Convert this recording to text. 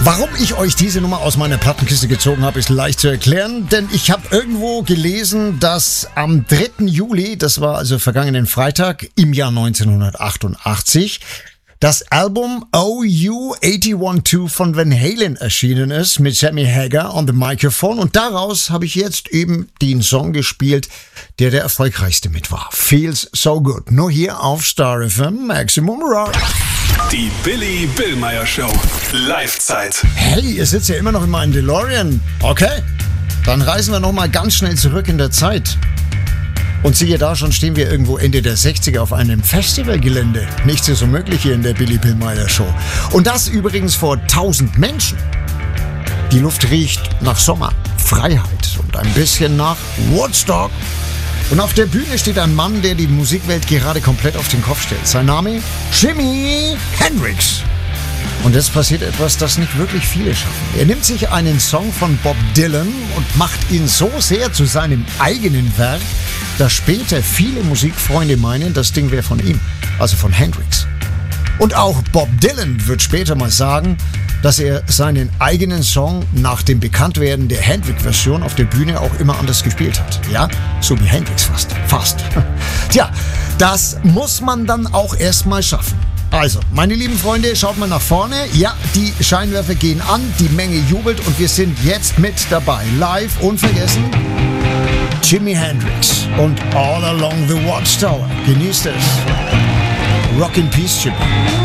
Warum ich euch diese Nummer aus meiner Plattenkiste gezogen habe, ist leicht zu erklären, denn ich habe irgendwo gelesen, dass am 3. Juli, das war also vergangenen Freitag im Jahr 1988, das Album OU 812 von Van Halen erschienen ist mit Sammy Hagar on the Microphone und daraus habe ich jetzt eben den Song gespielt, der erfolgreichste mit war. Feels So Good. Nur hier auf Star FM Maximum Rock. Die Billy Billmeyer Show. Live-Zeit. Hey, ihr sitzt ja immer noch in meinem DeLorean. Okay, dann reisen wir nochmal ganz schnell zurück in der Zeit. Und siehe da, schon stehen wir irgendwo Ende der 60er auf einem Festivalgelände. Nichts ist unmöglich hier in der Billy Billmeyer Show. Und das übrigens vor 1000 Menschen. Die Luft riecht nach Sommer, Freiheit und ein bisschen nach Woodstock. Und auf der Bühne steht ein Mann, der die Musikwelt gerade komplett auf den Kopf stellt. Sein Name? Jimi Hendrix. Und jetzt passiert etwas, das nicht wirklich viele schaffen. Er nimmt sich einen Song von Bob Dylan und macht ihn so sehr zu seinem eigenen Werk, dass später viele Musikfreunde meinen, das Ding wäre von ihm, also von Hendrix. Und auch Bob Dylan wird später mal sagen, dass er seinen eigenen Song nach dem Bekanntwerden der Hendrix-Version auf der Bühne auch immer anders gespielt hat. Ja, so wie Hendrix fast. Tja, das muss man dann auch erstmal schaffen. Also, meine lieben Freunde, schaut mal nach vorne. Ja, die Scheinwerfer gehen an, die Menge jubelt und wir sind jetzt mit dabei. Live, unvergessen, Jimi Hendrix und All Along the Watchtower. Genießt es. Rock in Peace, Jimi.